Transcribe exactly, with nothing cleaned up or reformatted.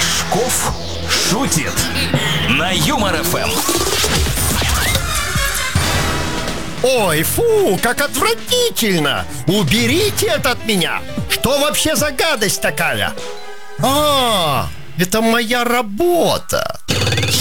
Рожков шутит на Юмор эф эм. Ой, фу, как отвратительно! Уберите это от меня! Что вообще за гадость такая? А, это моя работа.